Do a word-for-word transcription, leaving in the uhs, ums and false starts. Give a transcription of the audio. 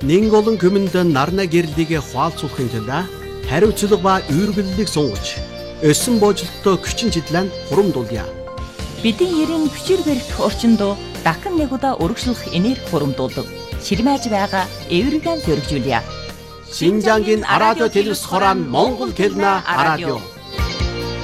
Нэн олон күмэнд нарна гэрлийг хуалцуулахын тулд хариуцлага ба үүргэллийг сунгаж, өссөн боожилттой хүчин чиглэн хурамдуулъя. Бидний ерийн хүчээр барих орчинд дахин нэг удаа урагшлах энерги хурамдуулдаг. Ширмэж байгаа эвэргэн зөргижүүлье. Шинжангийн радио телевиз хорон Монгол хэлний радио.